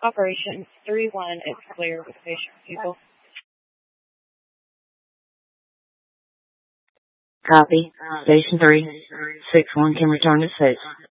Operation 3-1, it's clear with patient people. Copy. Station 3, 6-1 can return to 6.